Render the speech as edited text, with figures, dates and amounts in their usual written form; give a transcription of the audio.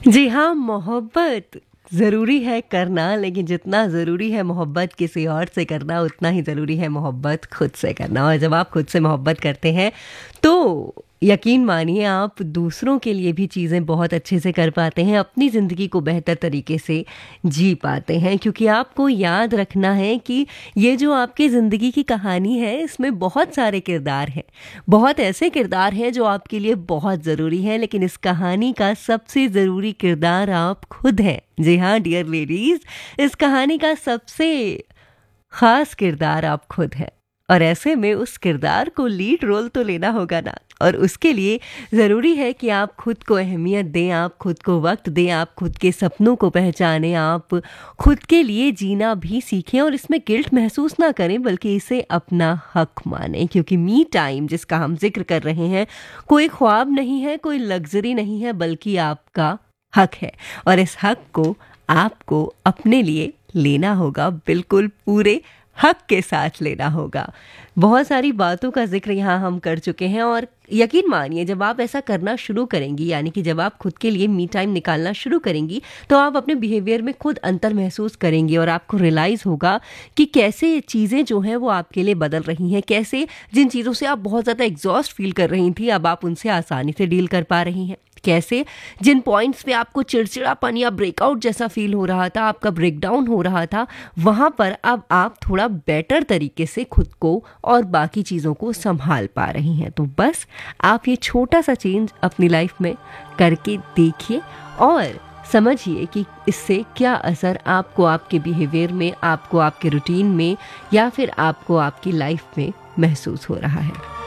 जी हाँ, मोहब्बत ज़रूरी है करना, लेकिन जितना ज़रूरी है मोहब्बत किसी और से करना, उतना ही ज़रूरी है मोहब्बत खुद से करना। और जब आप खुद से मोहब्बत करते हैं, तो यकीन मानिए आप दूसरों के लिए भी चीज़ें बहुत अच्छे से कर पाते हैं, अपनी ज़िंदगी को बेहतर तरीके से जी पाते हैं। क्योंकि आपको याद रखना है कि ये जो आपकी ज़िंदगी की कहानी है, इसमें बहुत सारे किरदार हैं। बहुत ऐसे किरदार हैं जो आपके लिए बहुत ज़रूरी हैं, लेकिन इस कहानी का सबसे ज़रूरी किरदार आप खुद हैं। जी हाँ डियर लेडीज़, इस कहानी का सबसे ख़ास किरदार आप खुद हैं। और ऐसे में उस किरदार को लीड रोल तो लेना होगा ना, और उसके लिए ज़रूरी है कि आप खुद को अहमियत दें, आप खुद को वक्त दें, आप खुद के सपनों को पहचानें, आप खुद के लिए जीना भी सीखें और इसमें गिल्ट महसूस ना करें, बल्कि इसे अपना हक मानें। क्योंकि मी टाइम जिसका हम जिक्र कर रहे हैं, कोई ख्वाब नहीं है, कोई लग्जरी नहीं है, बल्कि आपका हक है। और इस हक को आपको अपने लिए लेना होगा, बिल्कुल पूरे हक के साथ लेना होगा। बहुत सारी बातों का जिक्र यहाँ हम कर चुके हैं, और यकीन मानिए जब आप ऐसा करना शुरू करेंगी, यानी कि जब आप खुद के लिए मी टाइम निकालना शुरू करेंगी, तो आप अपने बिहेवियर में खुद अंतर महसूस करेंगी और आपको रियलाइज़ होगा कि कैसे चीज़ें जो हैं वो आपके लिए बदल रही हैं, कैसे जिन चीज़ों से आप बहुत ज़्यादा एग्जॉस्ट फील कर रही थी, अब आप उनसे आसानी से डील कर पा रही हैं। कैसे जिन पॉइंट्स पे आपको चिड़चिड़ापन या ब्रेकआउट जैसा फील हो रहा था, आपका ब्रेकडाउन हो रहा था, वहाँ पर अब आप थोड़ा बेटर तरीके से खुद को और बाकी चीज़ों को संभाल पा रही हैं। तो बस आप ये छोटा सा चेंज अपनी लाइफ में करके देखिए और समझिए कि इससे क्या असर आपको आपके बिहेवियर में, आपको आपके रूटीन में, या फिर आपको आपकी लाइफ में महसूस हो रहा है।